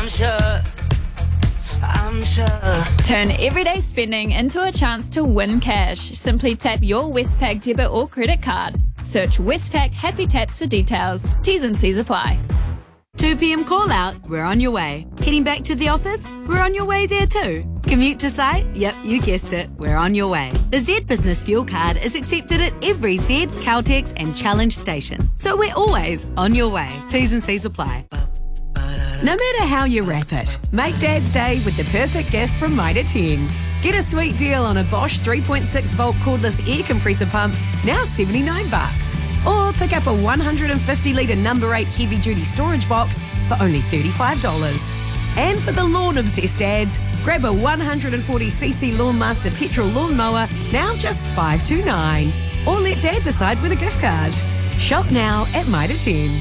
I'm sure. Turn everyday spending into a chance to win cash. Simply tap your Westpac debit or credit card. Search Westpac Happy Taps for details. T's and C's apply. 2 p.m. call out, we're on your way. Heading back to the office, we're on your way there too. Commute to site? Yep, you guessed it, we're on your way. The Z Business Fuel Card is accepted at every Z, Caltex and Challenge station. So we're always on your way. T's and C's apply. No matter how you wrap it, make Dad's Day with the perfect gift from Mitre 10. Get a sweet deal on a Bosch 3.6 volt cordless air compressor pump, now $79. Or pick up a 150 litre number 8 heavy duty storage box for only $35. And for the lawn obsessed dads, grab a 140cc Lawnmaster petrol lawnmower, now just $529. Or let Dad decide with a gift card. Shop now at Mitre 10.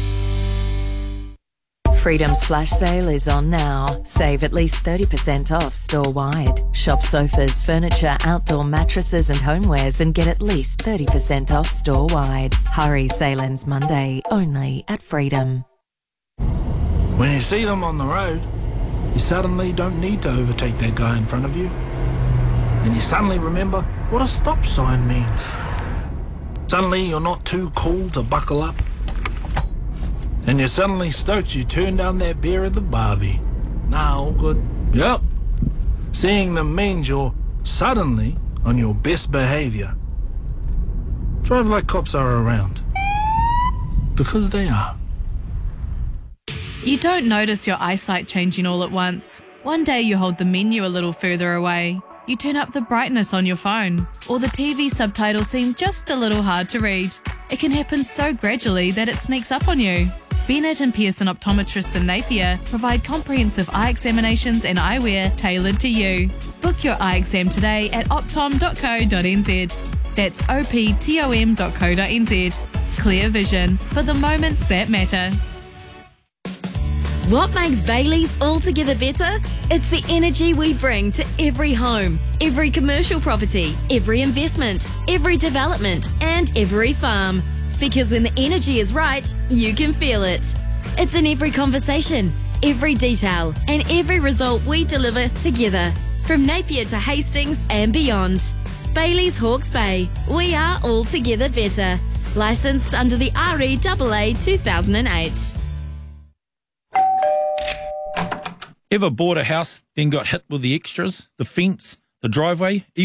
Freedom's flash sale is on now. Save at least 30% off store-wide. Shop sofas, furniture, outdoor mattresses and homewares and get at least 30% off store-wide. Hurry, sale ends Monday, only at Freedom. When you see them on the road, you suddenly don't need to overtake that guy in front of you. And you suddenly remember what a stop sign means. Suddenly you're not too cool to buckle up. And you're suddenly stoked you turned down that beer at the Barbie. Nah, all good. Yep. Seeing them means you're suddenly on your best behaviour. Drive like cops are around. Because they are. You don't notice your eyesight changing all at once. One day you hold the menu a little further away. You turn up the brightness on your phone. Or the TV subtitles seem just a little hard to read. It can happen so gradually that it sneaks up on you. Bennett and Pearson Optometrists in Napier provide comprehensive eye examinations and eyewear tailored to you. Book your eye exam today at optom.co.nz. That's optom.co.nz. Clear vision for the moments that matter. What makes Bailey's altogether better? It's the energy we bring to every home, every commercial property, every investment, every development, and every farm. Because when the energy is right, you can feel it. It's in every conversation, every detail, and every result we deliver together. From Napier to Hastings and beyond. Bailey's Hawke's Bay. We are all together better. Licensed under the REAA 2008. Ever bought a house, then got hit with the extras, the fence, the driveway,